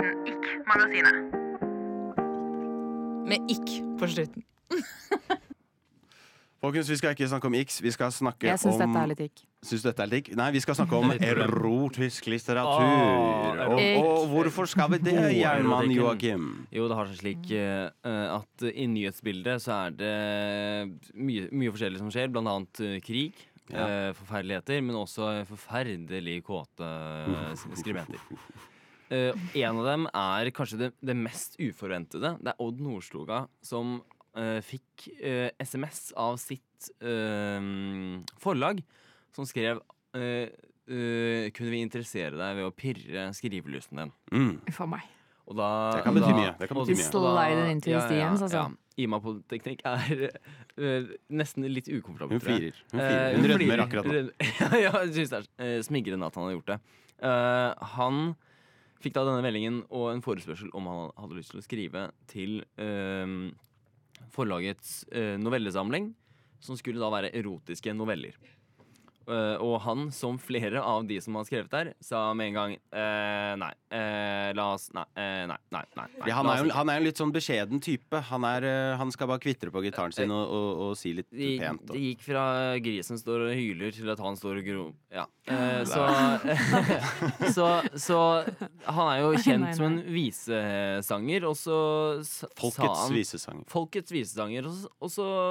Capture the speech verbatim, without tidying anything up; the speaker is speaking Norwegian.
podcasten Ikk-magasinet. Med ikk på slutten. Folkens, vi skal ikke snakke om X, vi skal snakke Jeg synes om dette er litt ikk. Synes du dette er litt ikk? Nei, vi skal snakke om erotisk litteratur. Åh, og, og hvorfor skal vi det, Jernmann Joakim? Jo, det har seg slik eh, at i nyhetsbildet så er det mye, mye forskjellig som skjer, blant annet eh, krig, Ja. eh, forferdeligheter, men også forferdelig kåte eh, skribenter. Eh, en av dem er kanskje det, det mest uforventede. Det er Odd Nordstoga som eh, fikk eh, sms av sitt eh, forlag, som skrev eh, eh, kunne vi interessere deg ved å pirre skrivelysten din. Mm. For meg. Og da, Det kan bety da- mye, det kan og- bety mye. og da- Slide it into his D Ms, altså. I M A Polyteknikk er eh, nesten litt ukomfortabel. Hun tror jeg. flirer. Hun, Eh, flirer. hun rødmer flirer. akkurat nå. ja, ja, jeg synes det er eh, smigrende at han har gjort det. Eh, han fikk da denne meldingen og en forespørsel om han hadde lyst til å skrive til eh, forlagets eh, novellesamling, som skulle da være erotiske noveller. Eh, og han, som flere av de som har skrevet der, sa med en gang eh, nei, eh, la oss Nei, eh, nei, nei. nei, nei Ja, han, la er oss jo, ikke. han er en litt sånn beskjeden type. Han, er, eh, han skal bare kvitre på gitaren sin og, og, og si litt Det, pent. det Og. gikk fra grisen står og hyler til at han står og gro... Ja. Eh, så, så Så han er jo kjent Nei, nei. som en visesanger, og så s- sa Folkets han visesanger. Folkets visesanger, og så, og så